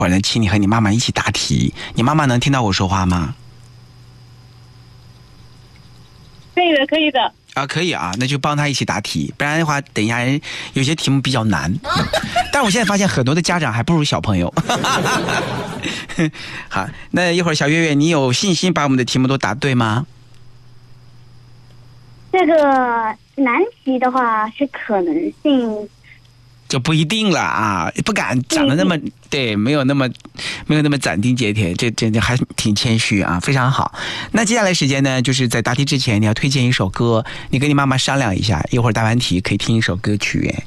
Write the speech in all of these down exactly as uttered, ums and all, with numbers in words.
我呢请你和你妈妈一起答题，你妈妈能听到我说话吗？ 可以的，可以的。 啊，可以啊，那就帮他一起答题，不然的话，等一下有些题目比较难。但我现在发现很多的家长还不如小朋友。好，那一会儿小月月，你有信心把我们的题目都答对吗？ 这个难题的话是可能性。 就不一定了啊，不敢讲的那么对，没有那么没有那么斩钉截铁，这这这还挺谦虚啊，非常好。那接下来时间呢，就是在答题之前，你要推荐一首歌，你跟你妈妈商量一下，一会儿答完题可以听一首歌曲。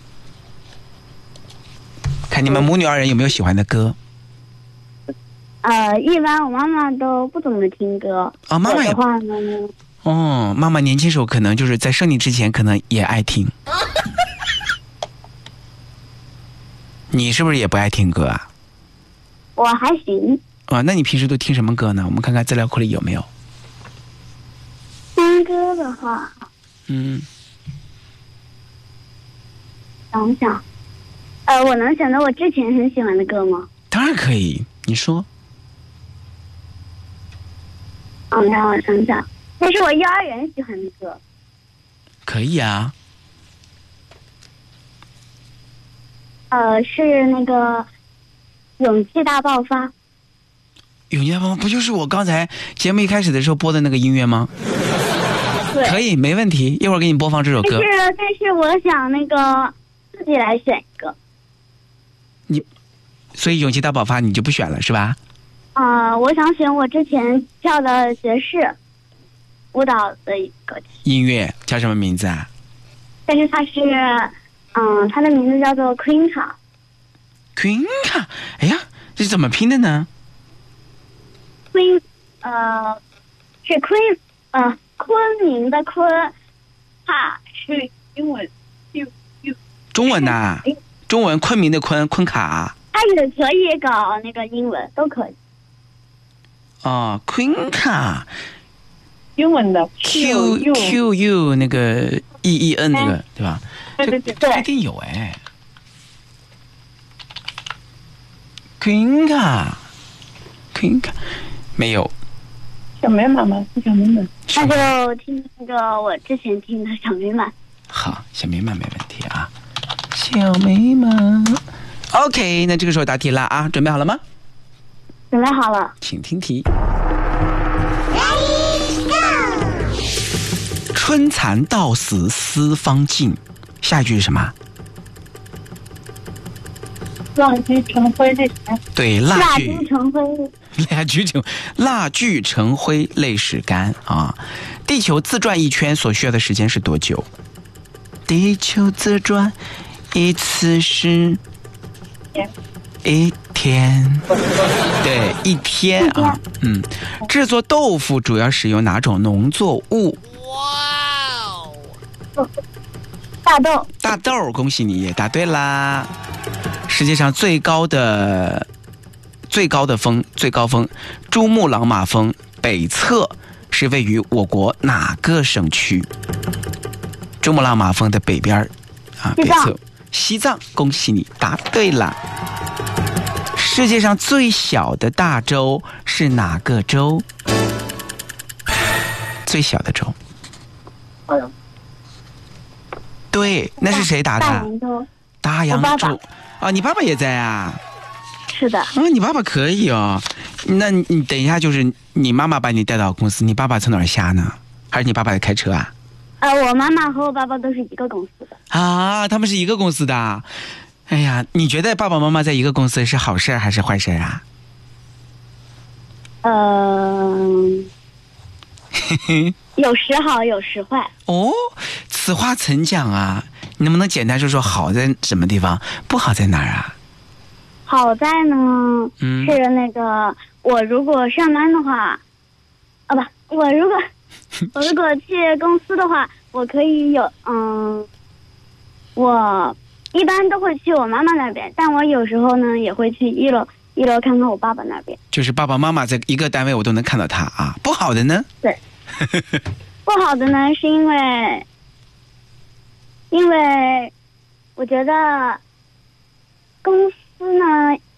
看你们母女二人有没有喜欢的歌？ 呃，一般我妈妈都不怎么听歌。 啊，妈妈也。 的话呢？ 哦，妈妈年轻时候可能就是在生你之前，可能也爱听。你是不是也不爱听歌啊？ 我还行。 啊，那你平时都听什么歌呢？我们看看资料库里有没有。 听歌的话， 嗯， 想想，呃，我能想到我之前很喜欢的歌吗？ 当然可以，你说。 嗯，让我想想，那是我幼儿园喜欢的歌。 可以啊。 呃，是那个《勇气大爆发》。 勇气大爆发不就是我刚才节目一开始的时候播的那个音乐吗？ 对， 可以，没问题，一会儿给你播放这首歌。 但是，但是我想那个自己来选一个。 你，所以勇气大爆发你就不选了是吧？ 啊、呃，我想选我之前跳的爵士舞蹈的一个音乐，叫什么名字啊？ 但是它是。嗯，它的名字叫做 Queenca。Queenca， 哎呀，这是怎么拼的呢 ？Queen， 呃，是 Queen， 呃，昆明的昆，哈是英文， 中文呐、啊？中文昆明的昆，昆卡。 它也可以搞那个英文，都可以。 哦 ，Queenca， 英文的 Q Q U 那个 E E N 那个、哎、对吧？ 对对对， 这一定有哎 ，Queenca，Queenca 没有。 小美满吗？是小美满。 那就听那个我之前听的小美满。 好，小美满没问题啊，小美满。OK， 那这个时候答题了啊，准备好了吗？ 准备好了， 请听题。春蚕到死丝方尽，下一句是什么？ 蜡炬成灰泪始干。 对， 蜡炬成灰， 蜡炬成蜡炬成灰泪始干啊！地球自转一圈所需要的时间是多久？地球自转一次是一天，对，一天啊，嗯。制作豆腐主要使用哪种农作物？ 大豆。 大豆，恭喜你也答对啦！世界上最高的最高的峰，最高峰珠穆朗玛峰北侧是位于我国哪个省区？珠穆朗玛峰的北边啊，北侧西藏，恭喜你答对了。世界上最小的大洲是哪个洲？最小的洲。对，那是谁答的？ 大洋洲。 大洋洲。 我爸爸啊，你爸爸也在啊？ 是的。 啊，你爸爸可以哦。那你等一下，就是你妈妈把你带到公司，你爸爸从哪儿下呢？还是你爸爸在开车啊？ 呃，我妈妈和我爸爸都是一个公司的。 啊，他们是一个公司的。哎呀，你觉得爸爸妈妈在一个公司是好事还是坏事啊？ 嗯、呃，有时好，有时坏。 哦，此话怎讲啊？你能不能简单说说好在什么地方，不好在哪儿啊？ 好在呢，嗯，是那个我如果上班的话，啊不，我如果我如果去公司的话，我可以有嗯，我一般都会去我妈妈那边，但我有时候呢也会去一楼一楼看看我爸爸那边。 就是爸爸妈妈在一个单位，我都能看到他啊。不好的呢？ 对，不好的呢是因为，因为我觉得公司呢